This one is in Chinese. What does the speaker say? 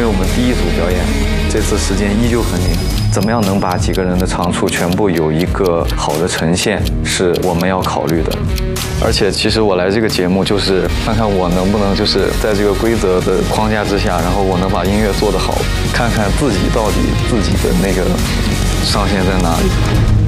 为我们第一组表演，这次时间依旧很紧，怎么样能把几个人的长处全部有一个好的呈现，是我们要考虑的。而且其实我来这个节目就是看看我能不能就是在这个规则的框架之下，然后我能把音乐做得好，看看自己到底自己的那个上限在哪里。